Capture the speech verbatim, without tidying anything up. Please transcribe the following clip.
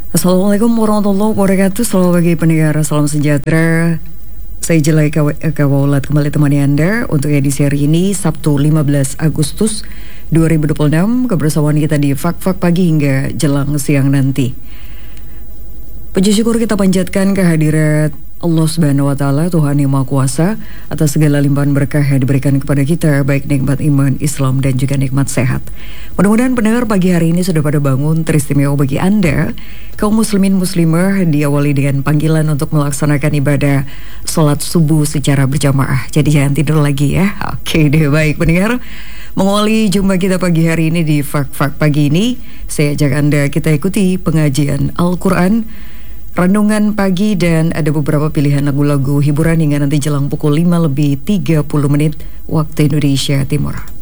Assalamualaikum warahmatullahi wabarakatuh. Selamat pagi pendengar, salam sejahtera. Saya Jelai Kawaulat kembali temani Anda untuk edisi hari ini Sabtu lima belas Agustus dua ribu dua puluh enam. Kebersamaan kita di Fak-Fak Pagi hingga jelang siang nanti. Puji syukur kita panjatkan kehadirat Allah Subhanahu wa Ta'ala, Tuhan yang Maha Kuasa, atas segala limpahan berkah yang diberikan kepada kita, baik nikmat iman, Islam, dan juga nikmat sehat. Mudah-mudahan pendengar pagi hari ini sudah pada bangun teristimewa bagi Anda, kaum muslimin muslimah, diawali dengan panggilan untuk melaksanakan ibadah sholat subuh secara berjamaah. Jadi jangan tidur lagi ya. Oke deh, baik pendengar. Mengawali jumpa kita pagi hari ini di Fak-Fak Pagi ini, saya ajak Anda kita ikuti pengajian Al-Quran, renungan pagi, dan ada beberapa pilihan lagu-lagu hiburan hingga nanti jelang pukul lima lebih tiga puluh menit waktu Indonesia Timur.